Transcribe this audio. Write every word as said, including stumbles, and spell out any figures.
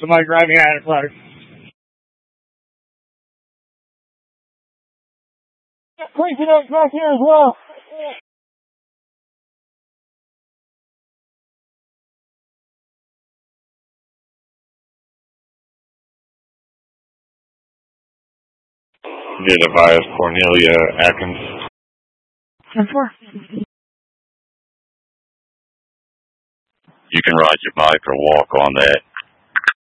somebody driving at it, flutter. Crazy Nuts back here as well. Did advise Cornelia Atkins. ten four. You can ride your bike or walk on that